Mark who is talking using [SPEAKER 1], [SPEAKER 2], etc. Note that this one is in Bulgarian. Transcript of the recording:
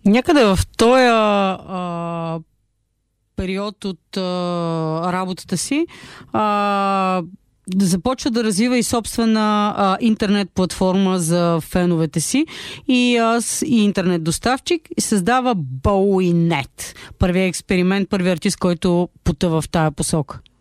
[SPEAKER 1] Някъде в този период от работата си да започва да развива и собствена интернет платформа за феновете си и интернет доставчик и създава BowieNet. Първият експеримент, първият артист, който потъва в тая посока.